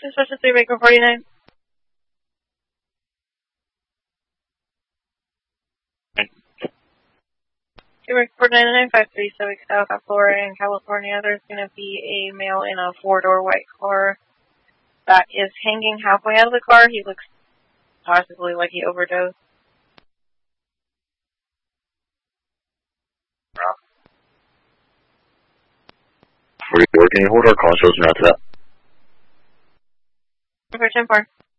Dispatch 3 Baker 49. Baker 4995 South Florida in California. There's going to be a male in a 4-door white car that is hanging halfway out of the car. He looks possibly like he overdosed. 44, can you hold our consoles and after that? Number 10-4.